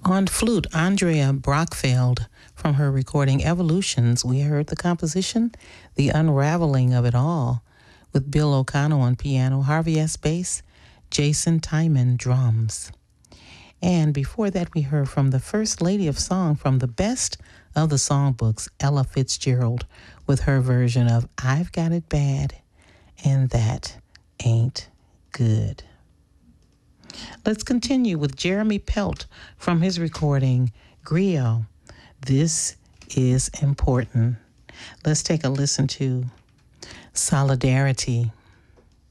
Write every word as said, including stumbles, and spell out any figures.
On flute, Andrea Brockfeld, from her recording Evolutions, we heard the composition, The Unraveling of It All, with Bill O'Connell on piano, Harvey S. bass, Jason Timon drums. And before that, we heard from the First Lady of Song from the Best of the Songbooks, Ella Fitzgerald, with her version of I've Got It Bad, and That Ain't Good. Let's continue with Jeremy Pelt from his recording, Griot. This is important. Let's take a listen to Solidarity.